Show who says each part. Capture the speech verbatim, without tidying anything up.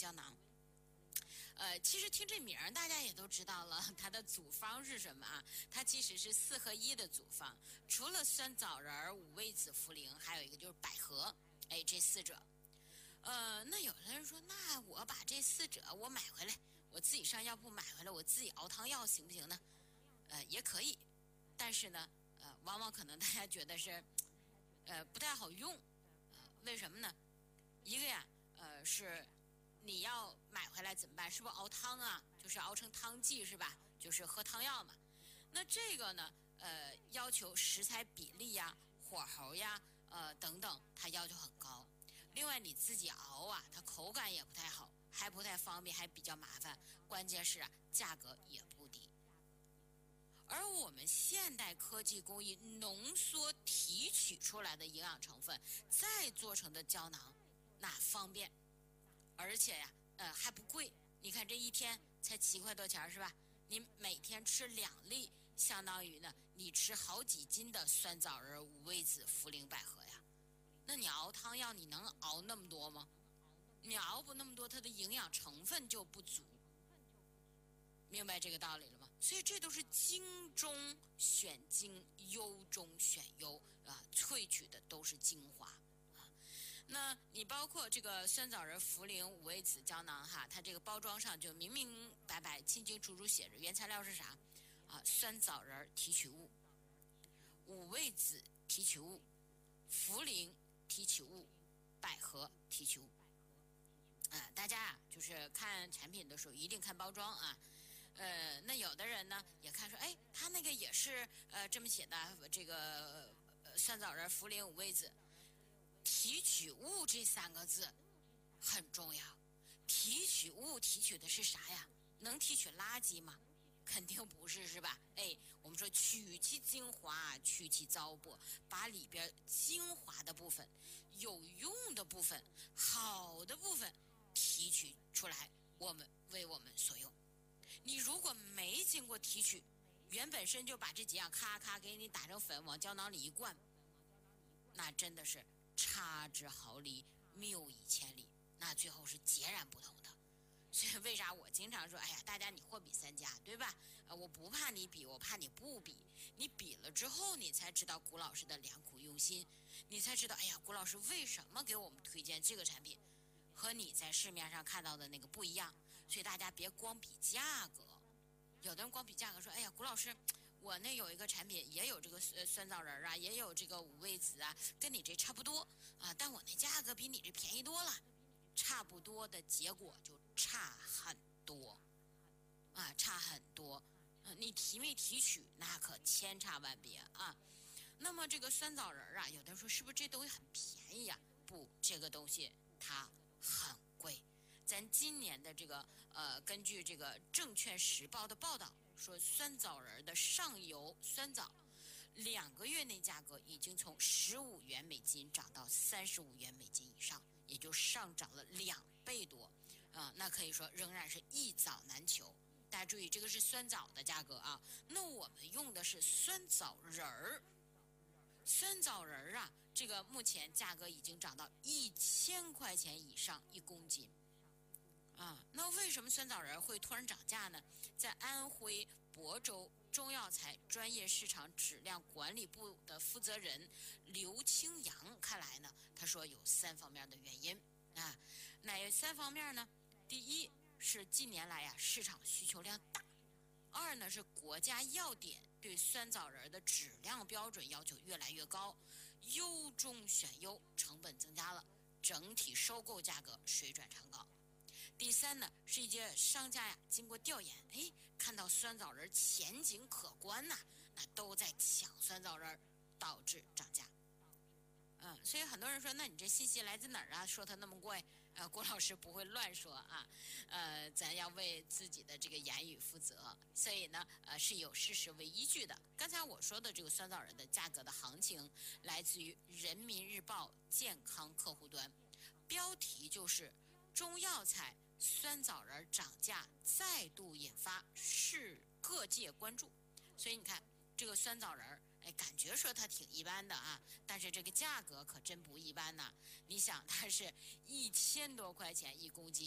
Speaker 1: 胶囊。呃，其实听这名儿大家也都知道了，它的组方是什么啊？它其实是四合一的组方，除了酸枣仁、五味子、茯苓，还有一个就是百合，哎，这四者。呃，那有的人说，那我把这四者我买回来，我自己上药铺买回来，我自己熬汤药行不行呢？呃，也可以，但是呢，呃，往往可能大家觉得是，呃，不太好用，呃，为什么呢？一个呀，呃，是你要买回来怎么办？是不是熬汤啊？就是熬成汤剂是吧？就是喝汤药嘛。那这个呢，呃，要求食材比例呀、火候呀，呃等等，它要求很高。另外你自己熬啊，它口感也不太好，还不太方便，还比较麻烦。关键是啊，价格也不低。而我们现代科技工艺浓缩提取出来的营养成分，再做成的胶囊，那方便，而且呀，呃还不贵。你看这一天才七块多钱是吧？你每天吃两粒，相当于呢你吃好几斤的酸枣仁、五味子、茯苓、百合呀。那你熬汤药，你能熬那么多吗？你熬不那么多，它的营养成分就不足。明白这个道理了吗？所以这都是精中选精，优中选优啊，萃取的都是精华啊。那你包括这个酸枣仁、茯苓、五味子胶囊哈，它这个包装上就明明白白、清清楚楚写着原材料是啥啊？酸枣仁提取物、五味子提取物、茯苓提取物、百合提取物。啊，大家啊，就是看产品的时候一定看包装啊。呃，那有的人呢也看说，哎，他那个也是呃这么写的，这个呃酸枣仁、茯苓、五味子，提取物这三个字很重要。提取物提取的是啥呀？能提取垃圾吗？肯定不是，是吧？哎，我们说取其精华，去其糟粕，把里边精华的部分、有用的部分、好的部分提取出来，我们为我们所用。你如果没经过提取，原本身就把这几样咔咔给你打成粉，往胶囊里一灌，那真的是差之毫厘，谬以千里，那最后是截然不同的。所以为啥我经常说，哎呀，大家你货比三家，对吧？呃，我不怕你比，我怕你不比。你比了之后，你才知道古老师的良苦用心，你才知道，哎呀，古老师为什么给我们推荐这个产品，和你在市面上看到的那个不一样。所以大家别光比价格，有的人光比价格说，哎呀，古老师，我那有一个产品也有这个酸枣仁啊，也有这个五味子啊，跟你这差不多啊，但我那价格比你这便宜多了。差不多的结果就差很多啊，差很多。嗯，你提没提取，那可千差万别啊。那么这个酸枣仁啊，有的人说是不是这东西很便宜呀、啊？不，这个东西它很贵。咱今年的这个呃，根据这个《证券时报》的报道说，酸枣仁的上游酸枣，两个月内价格已经从十五元美金涨到三十五元美金以上。也就上涨了两倍多，啊、呃，那可以说仍然是一枣难求。大家注意，这个是酸枣的价格啊，那我们用的是酸枣仁儿。酸枣仁儿啊，这个目前价格已经涨到一千块钱以上一公斤，啊，那为什么酸枣仁会突然涨价呢？在安徽亳州中药材专业市场质量管理部的负责人刘清阳看来呢，他说有三方面的原因啊，哪三方面呢？第一是近年来呀、啊、市场需求量大，二呢是国家药典对酸枣仁的质量标准要求越来越高，优中选优，成本增加了，整体收购价格水涨船高。第三呢，是一些商家呀，经过调研，哎，看到酸枣仁前景可观呐、啊，那都在抢酸枣仁，导致涨价。嗯，所以很多人说，那你这信息来自哪儿啊？说它那么贵？呃，郭老师不会乱说啊，呃，咱要为自己的这个言语负责，所以呢，呃，是有事实为依据的。刚才我说的这个酸枣仁的价格的行情，来自于人民日报健康客户端，标题就是中药材酸枣仁涨价再度引发市各界关注。所以你看这个酸枣仁，哎，感觉说它挺一般的啊，但是这个价格可真不一般呐。你想，它是一千多块钱一公斤。